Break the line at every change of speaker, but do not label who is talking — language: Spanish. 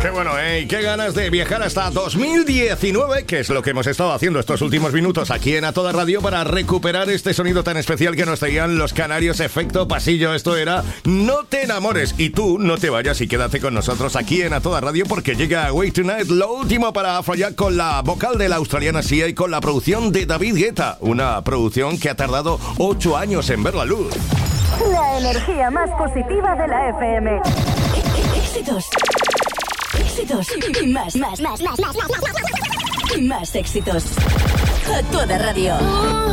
Qué bueno, ¿eh? Qué ganas de viajar hasta 2019, que es lo que hemos estado haciendo estos últimos minutos aquí en A Toda Radio para recuperar este sonido tan especial que nos traían los canarios Efecto Pasillo. Esto era No te enamores. Y tú no te vayas y quédate con nosotros aquí en A Toda Radio porque llega Way Tonight, lo último para Afrojack con la vocal de la australiana Sia y con la producción de David Guetta. Una producción que ha tardado 8 años en ver la luz.
La energía más positiva de la FM.
Éxitos. Éxitos. Y más. Y más éxitos. A Toda Radio.